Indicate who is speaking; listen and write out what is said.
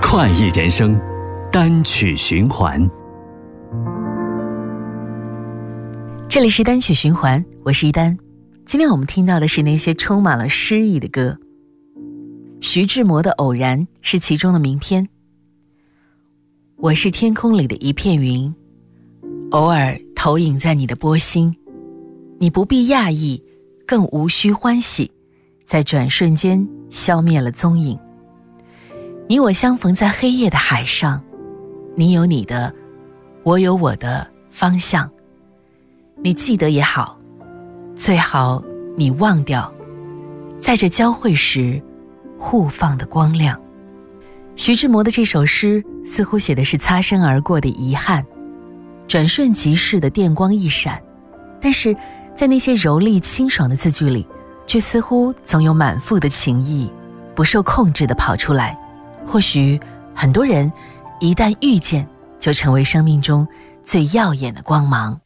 Speaker 1: 快意人生，单曲循环。
Speaker 2: 这里是单曲循环，我是一丹。今天我们听到的是那些充满了诗意的歌。徐志摩的《偶然》是其中的名篇。我是天空里的一片云，偶尔投影在你的波心，你不必讶异，更无需欢喜，在转瞬间消灭了踪影。你我相逢在黑夜的海上，你有你的，我有我的方向。你记得也好，最好你忘掉，在这交汇时互放的光亮。徐志摩的这首诗似乎写的是擦身而过的遗憾，转瞬即逝的电光一闪，但是在那些柔丽清爽的字句里，却似乎总有满腹的情意，不受控制地跑出来。或许很多人一旦遇见，就成为生命中最耀眼的光芒。